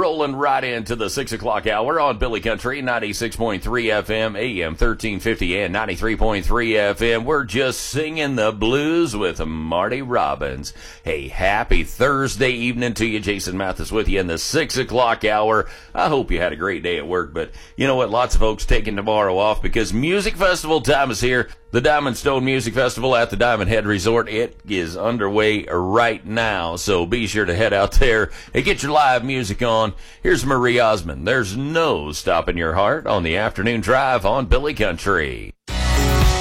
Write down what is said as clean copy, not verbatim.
rolling right into the 6 o'clock hour on Billy Country, 96.3 FM, AM 1350, and 93.3 FM. We're just singing the blues with Marty Robbins. Hey, happy Thursday evening to you. Jason Mathis with you in the 6 o'clock hour. I hope you had a great day at work, but you know what? Lots of folks taking tomorrow off because Music Festival time is here. The Diamond Stone Music Festival at the Diamond Head Resort. It is underway right now, so be sure to head out there and get your live music on. Here's Marie Osmond. There's no stopping your heart on the afternoon drive on Billy Country.